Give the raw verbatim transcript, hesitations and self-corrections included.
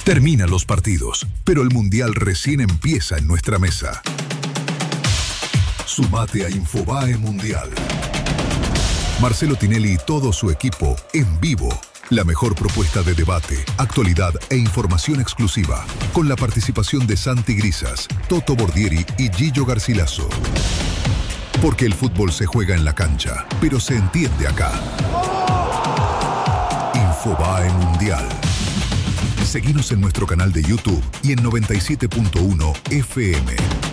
Terminan los partidos, pero el Mundial recién empieza en nuestra mesa. Sumate a Infobae Mundial. Marcelo Tinelli y todo su equipo en vivo. La mejor propuesta de debate, actualidad e información exclusiva. Con la participación de Santi Grisas, Toto Bordieri y Gillo Garcilaso. Porque el fútbol se juega en la cancha, pero se entiende acá. Infobae Mundial. Seguinos en nuestro canal de YouTube y en noventa y siete punto uno F M.